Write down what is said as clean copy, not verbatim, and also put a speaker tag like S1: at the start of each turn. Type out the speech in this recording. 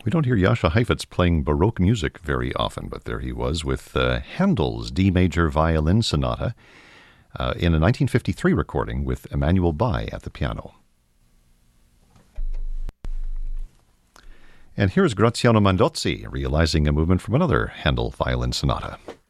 S1: We don't hear Jascha Heifetz playing Baroque music very often, but there he was with Handel's D major violin sonata in a 1953 recording with Emanuel Bai at the piano. And here's Graziano Mandozzi realizing a movement from another Handel violin sonata.